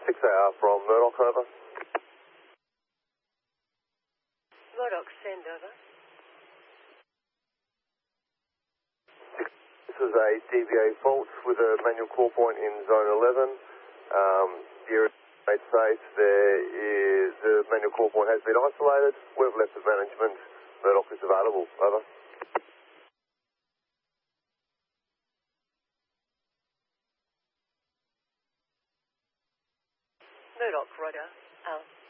6AR from Murdoch, over. Murdoch, send over. This is a DVA fault with a manual call point in zone 11. The area states the manual call point has been isolated. We've left the management. Murdoch is available, over. Murdoch, righto, out.